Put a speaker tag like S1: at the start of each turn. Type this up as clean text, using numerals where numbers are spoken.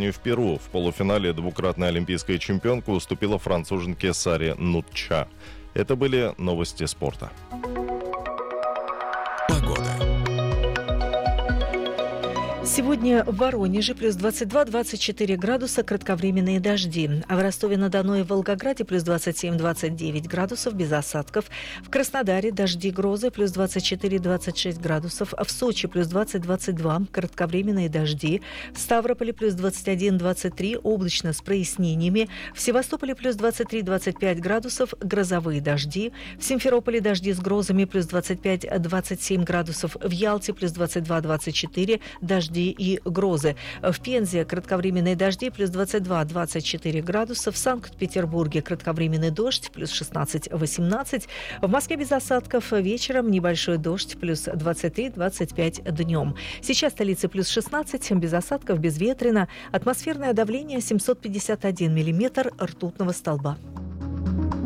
S1: в Перу. В полуфинале двукратная олимпийская чемпионка уступила француженке Саре Нутча. Это были новости спорта.
S2: Сегодня в Воронеже плюс 22-24 градуса, кратковременные дожди. А в Ростове-на-Дону и Волгограде плюс 27-29 градусов, без осадков. В Краснодаре дожди, грозы плюс 24-26 градусов. В Сочи плюс 20-22, кратковременные дожди. В Ставрополе плюс 21-23, облачно с прояснениями. В Севастополе плюс 23-25 градусов, грозовые дожди. В Симферополе дожди с грозами плюс 25-27 градусов. В Ялте плюс 22-24, дожди и грозы. В Пензе кратковременные дожди плюс 22-24 градуса. В Санкт-Петербурге кратковременный дождь плюс 16-18. В Москве без осадков. Вечером небольшой дождь плюс 23-25 днем. Сейчас в столице плюс 16, без осадков, безветренно. Атмосферное давление 751 миллиметр ртутного столба.